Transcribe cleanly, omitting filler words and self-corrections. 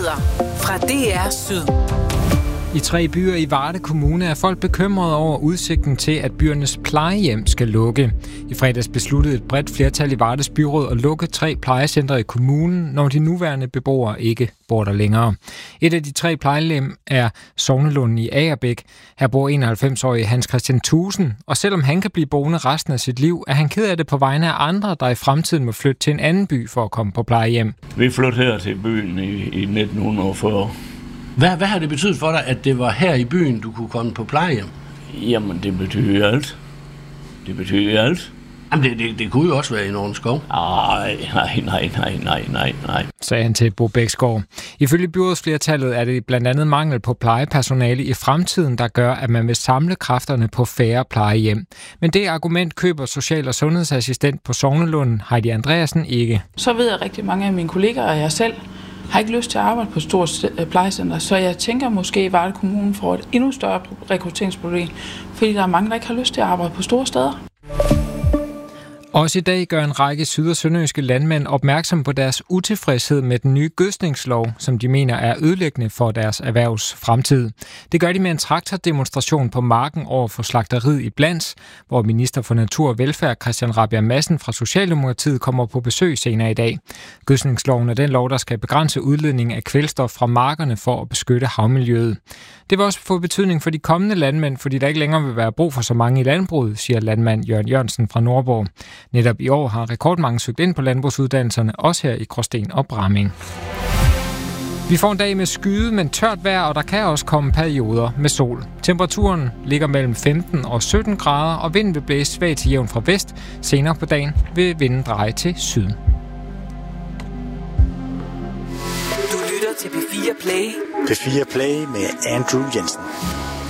Nyheder fra DR Syd. I 3 byer i Varde Kommune er folk bekymrede over udsigten til, at byernes plejehjem skal lukke. I fredags besluttede et bredt flertal i Vardes byråd at lukke 3 plejecentre i kommunen, når de nuværende beboere ikke bor der længere. Et af de 3 plejehjem er Sognelunden i Agerbæk. Her bor 91-årige Hans Christian Thusen, og selvom han kan blive boende resten af sit liv, er han ked af det på vegne af andre, der i fremtiden må flytte til en anden by for at komme på plejehjem. Vi flyttede her til byen i 1940. Hvad har det betydet for dig, at det var her i byen, du kunne komme på plejehjem? Jamen, det betyder alt. Det betyder alt. Jamen, det kunne jo også være i Nordens Skov. Nej, sagde han til Bo Bæksgaard. Ifølge byrådsflertallet er det blandt andet mangel på plejepersonale i fremtiden, der gør, at man vil samle kræfterne på færre plejehjem. Men det argument køber social- og sundhedsassistent på Sognelunden, Heidi Andreasen, ikke. Så ved jeg rigtig mange af mine kollegaer og jeg selv har ikke lyst til at arbejde på et stort plejecenter, så jeg tænker måske, at Varde Kommune får et endnu større rekrutteringsproblem, fordi der er mange, der ikke har lyst til at arbejde på store steder. Også i dag gør en række syd- og sønderjyske landmænd opmærksom på deres utilfredshed med den nye gødskningslov, som de mener er ødelæggende for deres erhvervs fremtid. Det gør de med en traktordemonstration på marken over for slagteriet i Blans, hvor minister for natur og velfærd Christian Rabjerg Madsen fra Socialdemokratiet kommer på besøg senere i dag. Gødskningsloven er den lov, der skal begrænse udledning af kvælstof fra markerne for at beskytte havmiljøet. Det vil også få betydning for de kommende landmænd, fordi der ikke længere vil være brug for så mange i landbruget, siger landmand Jørgen Jørgensen fra Nordborg. Netop i år har rekordmange søgt ind på landbrugsuddannelserne, også her i Gråsten og Bramming. Vi får en dag med skyde, men tørt vejr, og der kan også komme perioder med sol. Temperaturen ligger mellem 15 og 17 grader, og vinden vil blæse svag til jævn fra vest. Senere på dagen vil vinden dreje til syd. Du lytter til P4 Play. P4 Play med Andrew Jensen.